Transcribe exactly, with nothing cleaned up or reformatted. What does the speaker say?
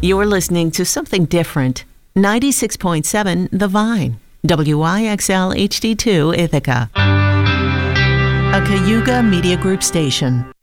You're listening to something different. ninety-six point seven The Vine, W I X L H D two Ithaca, a Cayuga Media Group station.